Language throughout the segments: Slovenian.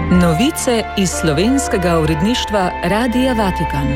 Novice iz slovenskega uredništva Radia Vatikan.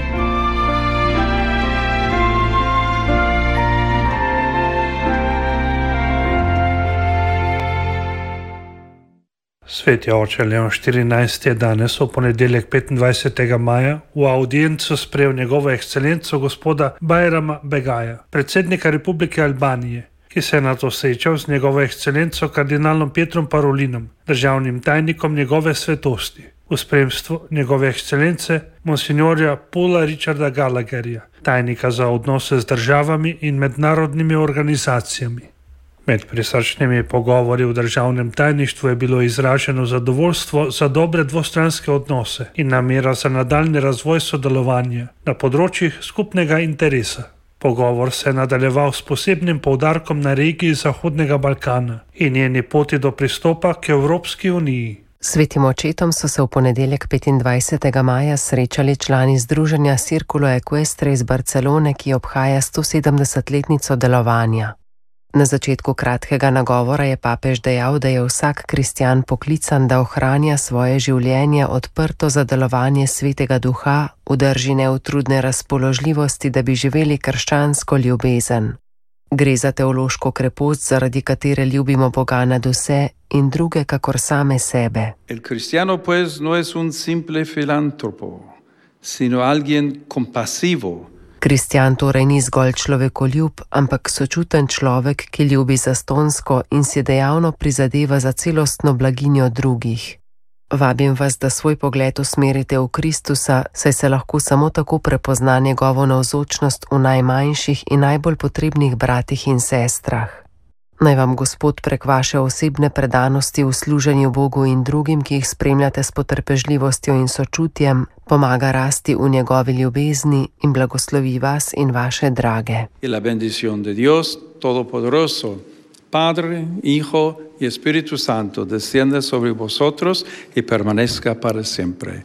Sveti oče Leon XIV je danes v ponedeljek 25. maja v audiencu sprejel njegovo ekscelenco gospoda Bajrama Begaja, predsednika Republike Albanije, ki se je nato srečal z njegovo ekscelenco kardinalom Pietrom Parolinom, državnim tajnikom njegove svetosti, v spremstvu njegove ekscelence monsignorja Paula Richarda Gallagherja, tajnika za odnose z državami in mednarodnimi organizacijami. Med prisrčnimi pogovori v državnem tajništvu je bilo izraženo zadovoljstvo za dobre dvostranske odnose in namera za nadaljni razvoj sodelovanja na področjih skupnega interesa. Pogovor se je nadaljeval s posebnim poudarkom na regiji Zahodnega Balkana in njeni poti do pristopa k Evropski uniji. Svetim očetom so se v ponedeljek 25. maja srečali člani združenja Circulo Equestre iz Barcelone, ki obhaja 170-letnico delovanja. Na začetku kratkega nagovora je papež dejal, da je vsak kristjan poklican, da ohranja svoje življenje odprto za delovanje Svetega Duha, v drži neutrudne razpoložljivosti, da bi živeli krščansko ljubezen. Gre za teološko krepost, zaradi katere ljubimo Boga nad vse in druge kakor same sebe. El cristiano pues no es un simple filantropo, sino alguien compasivo. Kristjan torej ni zgolj človekoljub, ampak sočuten človek, ki ljubi zastonsko in si dejavno prizadeva za celostno blaginjo drugih. Vabim vas, da svoj pogled usmerite v Kristusa, saj se lahko samo tako prepozna njegovo navzočnost v najmanjših in najbolj potrebnih bratih in sestrah. Naj vam Gospod prek vaše osebne predanosti v služenju Bogu in drugim, ki jih spremljate s potrpežljivostjo in sočutjem, pomaga rasti v njegovi ljubezni in blagoslovi vas in vaše drage. Y la bendición de Dios Todopoderoso, Padre, Hijo y Espíritu Santo, descienda sobre vosotros y permanezca para siempre.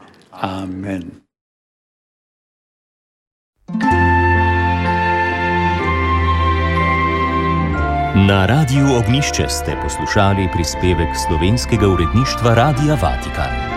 Amén. Na Radiu Ognjišče ste poslušali prispevek slovenskega uredništva Radia Vatikan.